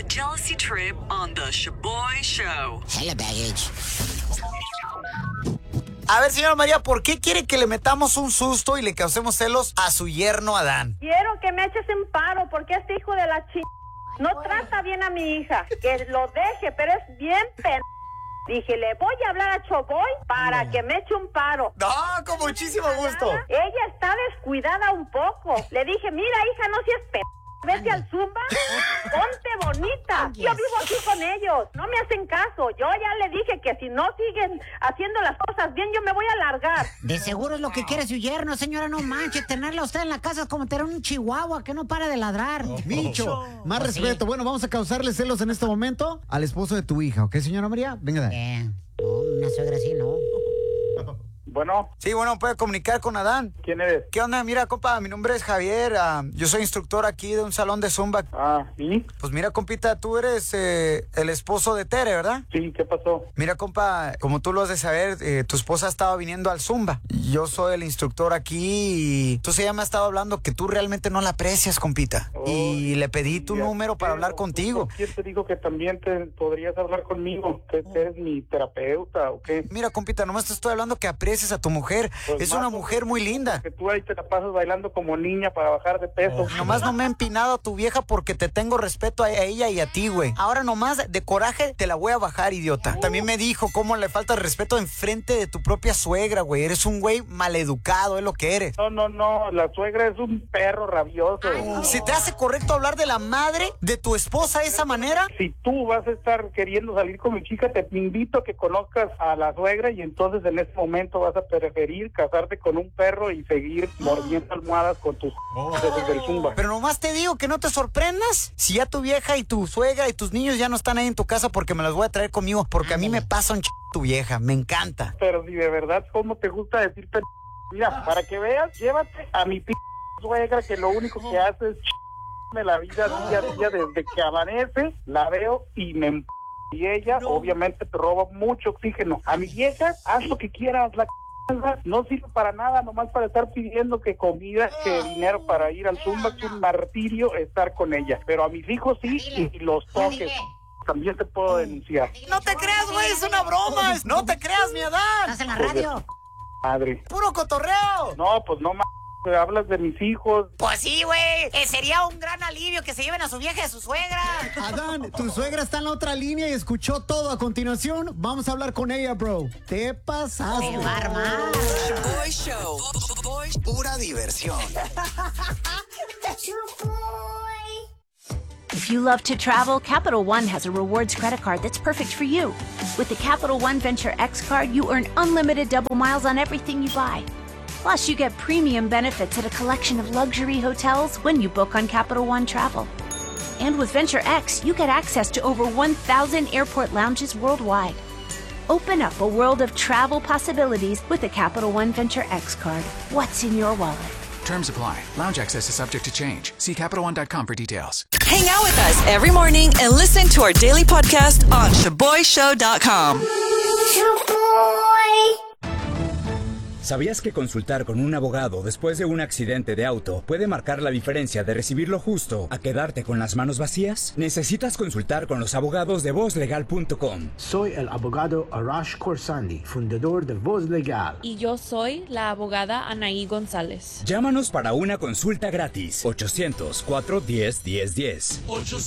jealousy trip on the Shaboy Show. Hella baggage. A ver, señora María, ¿por qué quiere que le metamos un susto y le causemos celos a su yerno Adán? Quiero que me eches en paro porque este hijo de la no trata bien a mi hija. Que lo deje, pero es bien Dije, le voy a hablar a Choboy para que me eche un paro. No, con muchísimo gusto. Ella está descuidada un poco. Le dije, mira, hija, no seas vete al Zumba, ponte bonita. Yo vivo aquí con ellos, no me hacen caso. Yo ya le dije que si no siguen haciendo las cosas bien, yo me voy a largar. De seguro es lo que quiere su yerno, señora, no manche. Tenerla usted en la casa es como tener un chihuahua que no para de ladrar. Micho, más Pues respeto. sí. Bueno, vamos a causarle celos en este momento al esposo de tu hija, ¿ok, señora María? Venga, dale. No, una suegra así, no. Bueno. Sí, bueno, puede comunicar con Adán. ¿Quién eres? ¿Qué onda? Mira, compa, mi nombre es Javier. Yo soy instructor aquí de un salón de Zumba. ¿Y? Pues mira, compita, tú eres el esposo de Tere, ¿verdad? Sí, ¿qué pasó? Mira, compa, como tú lo has de saber, tu esposa estaba viniendo al Zumba. Yo soy el instructor aquí y tú ella me ha estado hablando que tú realmente no la aprecias, compita. Y le pedí tu número para hablar contigo. ¿Quién te dijo que también te podrías hablar conmigo? ¿Que eres mi terapeuta o qué? Mira, compita, nomás te estoy hablando que aprecies a tu mujer. Pues es una mujer muy linda. Que tú ahí te la pasas bailando como niña para bajar de peso. Nomás no me he empinado a tu vieja porque te tengo respeto a ella y a ti, güey. Ahora nomás de coraje te la voy a bajar, idiota. También me dijo cómo le falta el respeto enfrente de tu propia suegra, güey. Eres un güey maleducado, es lo que eres. No, la suegra es un perro rabioso. ¿Se te hace correcto hablar de la madre de tu esposa de esa manera? Si tú vas a estar queriendo salir con mi chica, te invito a que conozcas a la suegra y entonces en ese momento vas a preferir casarte con un perro y seguir mordiendo almohadas con tus desde el Zumba. Pero nomás te digo que no te sorprendas si ya tu vieja y tu suegra y tus niños ya no están ahí en tu casa porque me las voy a traer conmigo, porque a mí me pasa un tu vieja, me encanta. Pero si de verdad, ¿cómo te gusta decir mira, para que veas, llévate a mi suegra que lo único que hace es la vida día a día desde que amanece, la veo y me y ella obviamente te roba mucho oxígeno. A mi vieja, haz lo que quieras, la no sirve para nada, nomás para estar pidiendo que comida, que dinero para ir al Zumba, que un martirio estar con ella. Pero a mis hijos sí, y los toques también te puedo denunciar. No te creas, güey, es una broma. No te creas, mi Adán. ¿Estás en la radio? Madre. Puro cotorreo. No, pues no hablas de mis hijos. Pues sí, güey. Sería un gran alivio que se lleven a su vieja y a su suegra. Adán, tu suegra está en la otra línea y escuchó todo. A continuación, vamos a hablar con ella, bro. Te pasaste. Te va a armar. Boy Show. Pura diversión. If you love to travel, Capital One has a rewards credit card that's perfect for you. With the Capital One Venture X card, you earn unlimited double miles on everything you buy. Plus, you get premium benefits at a collection of luxury hotels when you book on Capital One Travel. And with Venture X, you get access to over 1,000 airport lounges worldwide. Open up a world of travel possibilities with the Capital One Venture X card. What's in your wallet? Terms apply. Lounge access is subject to change. See CapitalOne.com for details. Hang out with us every morning and listen to our daily podcast on ShaboyShow.com. ¿Sabías que consultar con un abogado después de un accidente de auto puede marcar la diferencia de recibir lo justo a quedarte con las manos vacías? Necesitas consultar con los abogados de VozLegal.com. Soy el abogado Arash Khorsandi, fundador de Voz Legal. Y yo soy la abogada Anaí González. Llámanos para una consulta gratis. 800-410-1010.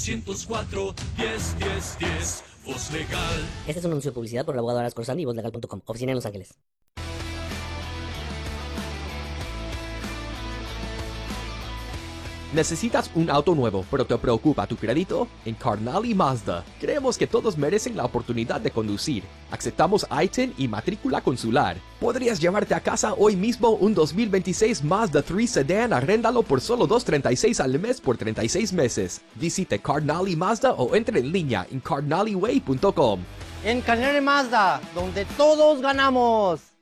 800-410-1010. Voz Legal. Este es un anuncio de publicidad por el abogado Arash Khorsandi y VozLegal.com. Oficina en Los Ángeles. ¿Necesitas un auto nuevo, pero te preocupa tu crédito? En Carnally Mazda, creemos que todos merecen la oportunidad de conducir. Aceptamos ITIN y matrícula consular. Podrías llevarte a casa hoy mismo un 2026 Mazda 3 Sedan, arréndalo por solo $236 al mes por 36 meses. Visite Carnally Mazda o entre en línea en carnallyway.com. En Carnally Mazda, donde todos ganamos.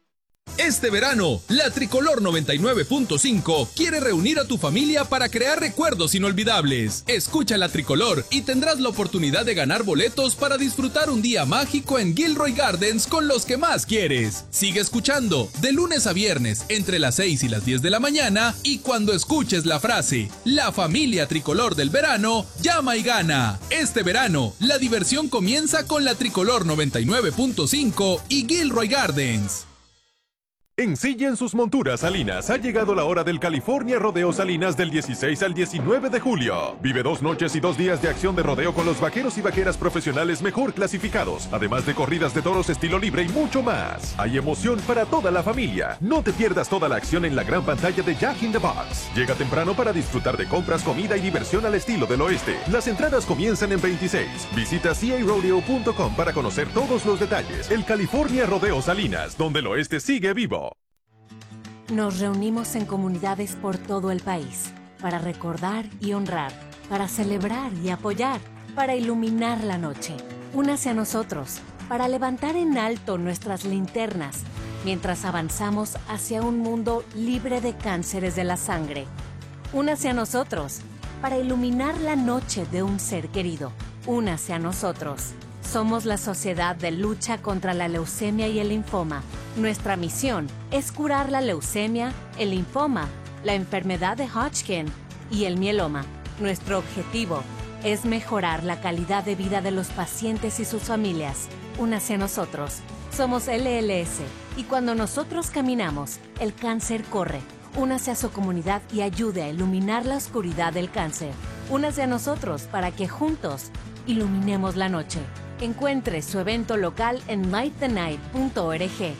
Este verano, la Tricolor 99.5 quiere reunir a tu familia para crear recuerdos inolvidables. Escucha la Tricolor y tendrás la oportunidad de ganar boletos para disfrutar un día mágico en Gilroy Gardens con los que más quieres. Sigue escuchando de lunes a viernes entre las 6 y las 10 de la mañana y cuando escuches la frase "La familia Tricolor del verano", llama y gana. Este verano, la diversión comienza con la Tricolor 99.5 y Gilroy Gardens. En Silla en sus monturas Salinas ha llegado la hora del California Rodeo Salinas del 16 al 19 de julio. Vive 2 noches y 2 días de acción de rodeo con los vaqueros y vaqueras profesionales mejor clasificados, además de corridas de toros estilo libre y mucho más. Hay emoción para toda la familia. No te pierdas toda la acción en la gran pantalla de Jack in the Box. Llega temprano para disfrutar de compras, comida y diversión al estilo del oeste. Las entradas comienzan en 26. Visita carodeo.com para conocer todos los detalles. El California Rodeo Salinas, donde el oeste sigue vivo. Nos reunimos en comunidades por todo el país para recordar y honrar, para celebrar y apoyar, para iluminar la noche. Únase a nosotros para levantar en alto nuestras linternas mientras avanzamos hacia un mundo libre de cánceres de la sangre. Únase a nosotros para iluminar la noche de un ser querido. Únase a nosotros. Somos la Sociedad de Lucha contra la Leucemia y el Linfoma. Nuestra misión es curar la leucemia, el linfoma, la enfermedad de Hodgkin y el mieloma. Nuestro objetivo es mejorar la calidad de vida de los pacientes y sus familias. Únase a nosotros. Somos LLS y cuando nosotros caminamos, el cáncer corre. Únase a su comunidad y ayude a iluminar la oscuridad del cáncer. Únase a nosotros para que juntos iluminemos la noche. Encuentre su evento local en lightthenight.org.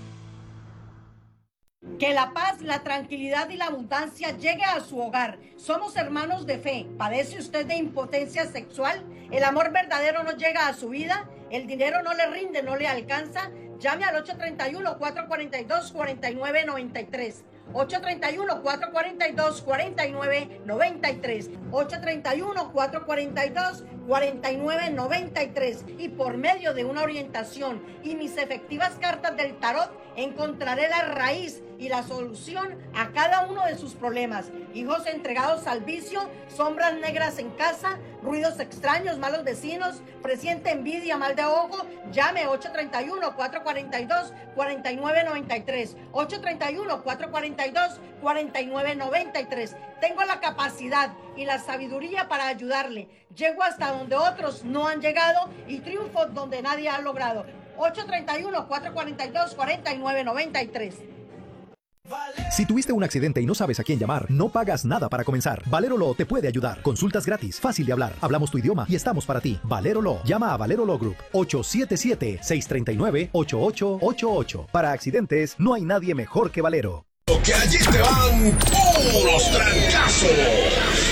Que la paz, la tranquilidad y la abundancia llegue a su hogar. Somos hermanos de fe. ¿Padece usted de impotencia sexual? ¿El amor verdadero no llega a su vida? ¿El dinero no le rinde, no le alcanza? Llame al 831-442-4993. 831-442-4993. 831-442-4993. Y por medio de una orientación y mis efectivas cartas del tarot, encontraré la raíz y la solución a cada uno de sus problemas. Hijos entregados al vicio, sombras negras en casa, ruidos extraños, malos vecinos, presiente envidia, mal de ojo. Llame 831-442-4993. 831-442-4993. Tengo la capacidad y la sabiduría para ayudarle. Llego hasta donde otros no han llegado y triunfo donde nadie ha logrado. 831-442-4993. Si tuviste un accidente y no sabes a quién llamar, no pagas nada para comenzar. Valero Law te puede ayudar. Consultas gratis, fácil de hablar. Hablamos tu idioma y estamos para ti. Valero Law. Llama a Valero Law Group 877-639-8888. Para accidentes, no hay nadie mejor que Valero. Que allí te van puros trancazos.